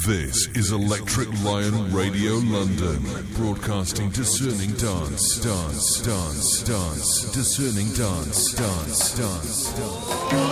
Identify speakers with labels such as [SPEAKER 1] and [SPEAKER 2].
[SPEAKER 1] This is Electric Lion Radio London, broadcasting discerning dance, discerning dance.